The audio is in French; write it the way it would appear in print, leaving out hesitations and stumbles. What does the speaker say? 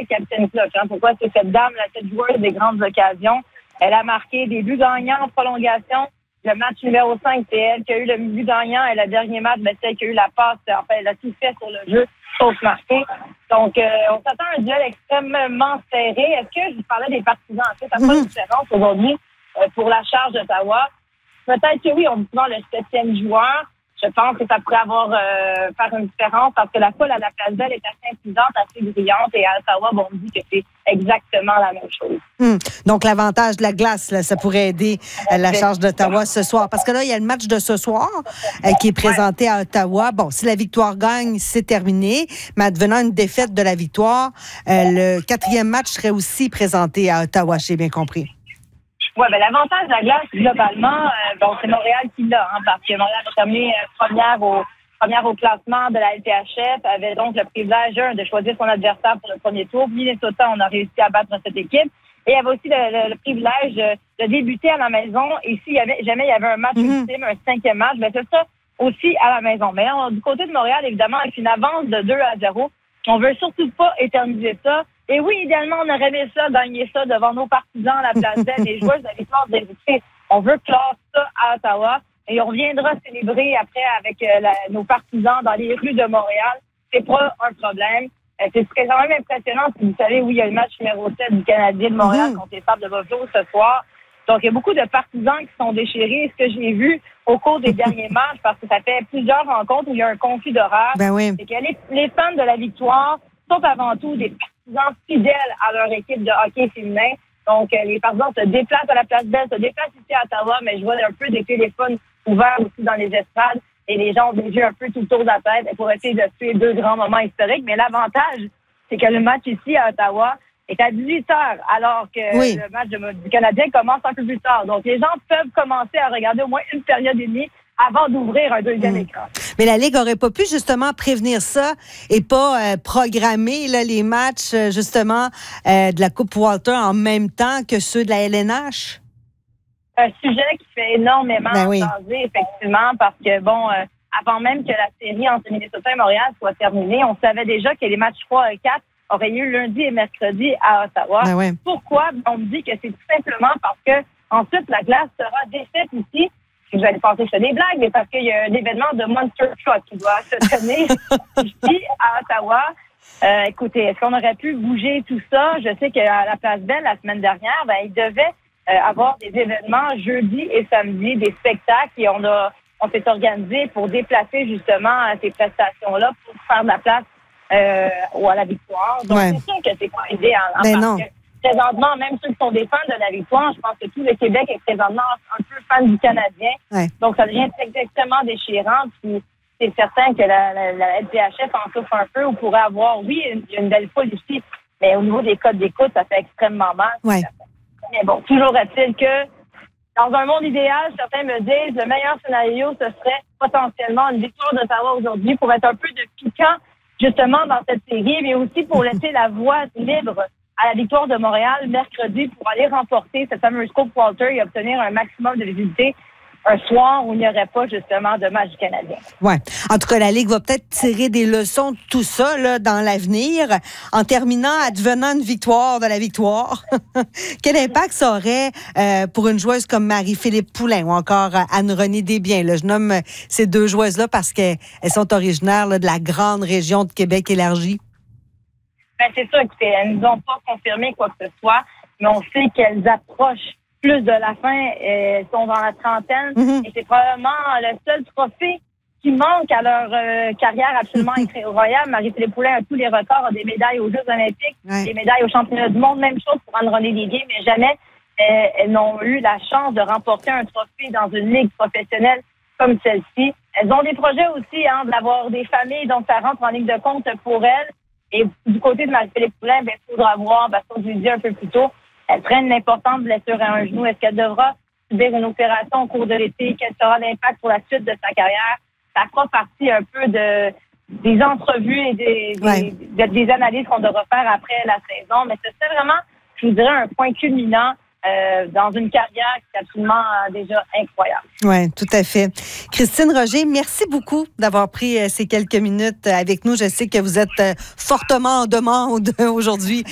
le capitaine clutch. Pourquoi? C'est cette dame, cette joueuse des grandes occasions. Elle a marqué des buts gagnants en prolongation. Le match numéro 5, c'est elle qui a eu le but gagnant. Et le dernier match, c'est elle qui a eu la passe. Enfin, elle a tout fait sur le jeu, sauf marquer. Donc, on s'attend à un duel extrêmement serré. Est-ce que je vous parlais des partisans? En fait, ça fait une différence aujourd'hui pour la charge d'Ottawa. Peut-être que oui, on dit souvent le 7e joueur. Je pense que ça pourrait faire une différence parce que la foule à la Place Belle est assez intimidante, assez brillante. Et à Ottawa, on dit que c'est exactement la même chose. Donc, l'avantage de la glace, là, ça pourrait aider la charge d'Ottawa ce soir. Parce que là, il y a le match de ce soir qui est présenté à Ottawa. Bon, si la victoire gagne, c'est terminé. Mais advenant une défaite de la victoire, le 4e match serait aussi présenté à Ottawa, j'ai bien compris. Oui, l'avantage de la glace, globalement, c'est Montréal qui l'a, parce que Montréal a terminé première au classement de la LTHF, avait donc le privilège de choisir son adversaire pour le premier tour. Minnesota, on a réussi à battre cette équipe. Et il y avait aussi le privilège de débuter à la maison. Et si jamais il y avait un match ultime, un 5e match, c'est ça aussi à la maison. Mais du côté de Montréal, évidemment, avec une avance de 2-0, on veut surtout pas éterniser ça. Et oui, idéalement, on aurait aimé ça, gagner ça devant nos partisans à la Place Belle, les joueurs de la victoire des équipes. On veut clore ça à Ottawa et on reviendra célébrer après avec nos partisans dans les rues de Montréal. C'est pas un problème. C'est quand même impressionnant. Si vous savez, oui, il y a le match numéro 7 du Canadien de Montréal contre les Sables de Buffalo ce soir. Donc, il y a beaucoup de partisans qui sont déchirés. Ce que j'ai vu au cours des derniers matchs, parce que ça fait plusieurs rencontres où il y a un conflit d'horaire, c'est que les fans de la victoire sont avant tout des partisans fidèles à leur équipe de hockey féminin. Donc, les partisans se déplacent à la Place Belle, se déplacent ici à Ottawa, mais je vois un peu des téléphones ouverts aussi dans les estrades et les gens ont des yeux un peu tout autour de la tête pour essayer de suivre 2 grands moments historiques. Mais l'avantage, c'est que le match ici à Ottawa est à 18h, alors que le match du Canadien commence un peu plus tard. Donc, les gens peuvent commencer à regarder au moins une période et demie avant d'ouvrir un 2e écran. Mais la Ligue aurait pas pu justement prévenir ça et pas programmer les matchs justement de la Coupe Walter en même temps que ceux de la LNH? Un sujet qui fait énormément jaser, effectivement, parce que, avant même que la série entre Minnesota et Montréal soit terminée, on savait déjà que les matchs 3 et 4 auraient lieu lundi et mercredi à Ottawa. Pourquoi? On me dit que c'est tout simplement parce que ensuite la glace sera défaite ici. Vous allez penser que c'est des blagues, mais parce qu'il y a un événement de Monster Truck qui doit se tenir ici à Ottawa. Écoutez, est-ce qu'on aurait pu bouger tout ça? Je sais qu'à la Place Belle, la semaine dernière, il devait avoir des événements jeudi et samedi, des spectacles, et on s'est organisé pour déplacer justement ces prestations-là pour faire de la place à la victoire. Donc, c'est sûr que c'est pas idéal. Non. Présentement, même ceux qui sont des fans de la victoire, je pense que tout le Québec est présentement un peu fan du Canadien. Donc, ça devient extrêmement déchirant. Puis, c'est certain que la LTHF en souffre un peu. On pourrait avoir, une belle foule ici, mais au niveau des codes d'écoute, ça fait extrêmement mal. Mais bon, toujours est-il que dans un monde idéal, certains me disent le meilleur scénario, ce serait potentiellement une victoire d'Ottawa aujourd'hui pour être un peu de piquant, justement, dans cette série, mais aussi pour laisser la voie libre à la victoire de Montréal mercredi pour aller remporter cette fameuse Coupe Walter et obtenir un maximum de visibilité un soir où il n'y aurait pas justement de match canadien. En tout cas, la Ligue va peut-être tirer des leçons de tout ça dans l'avenir en terminant, advenant une victoire de la victoire. Quel impact ça aurait pour une joueuse comme Marie-Philippe Poulin ou encore Anne-Renée Desbiens? Je nomme ces 2 joueuses-là parce qu'elles sont originaires de la grande région de Québec élargie. C'est ça, écoutez, elles ne nous ont pas confirmé quoi que ce soit, mais on sait qu'elles approchent plus de la fin, elles sont dans la trentaine, et c'est probablement le seul trophée qui manque à leur carrière absolument incroyable. Marie-Philippe Poulin a tous les records, a des médailles aux Jeux olympiques, des médailles aux championnats du monde, même chose pour Anne-Renée Desbiens, mais jamais elles n'ont eu la chance de remporter un trophée dans une ligue professionnelle comme celle-ci. Elles ont des projets aussi d'avoir des familles, donc ça rentre en ligne de compte pour elles. Et du côté de Marie-Philippe Poulin, il faudra voir, parce qu'on je l'ai dit un peu plus tôt, elle traîne une importante blessure à un genou. Est-ce qu'elle devra subir une opération au cours de l'été? Quel sera l'impact pour la suite de sa carrière? Ça fera partie un peu des entrevues et des analyses qu'on devra faire après la saison. Mais c'est vraiment, je vous dirais, un point culminant dans une carrière qui est absolument déjà incroyable. Oui, tout à fait. Christine Roger, merci beaucoup d'avoir pris ces quelques minutes avec nous. Je sais que vous êtes fortement en demande aujourd'hui